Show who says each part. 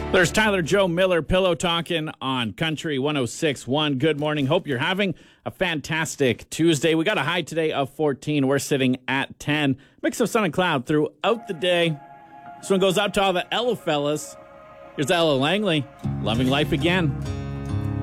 Speaker 1: There's Tyler Joe Miller pillow talking on Country 106.1. Good morning. Hope you're having a fantastic Tuesday. We got a high today of 14. We're sitting at 10. Mix of sun and cloud throughout the day. This one goes out to all the Ella fellas. Here's Ella Langley, Loving Life Again.